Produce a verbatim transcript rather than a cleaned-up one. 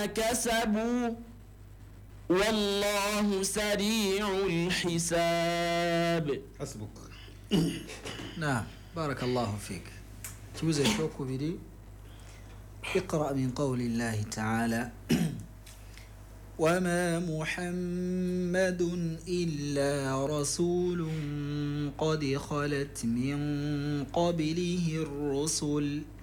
بما كسبوا والله سريع الحساب. حسبك. نعم بارك الله فيك. توزي شوكو بدي اقرأ من قول الله تعالى وما محمد إلا رسول قد خلت من قبله الرسل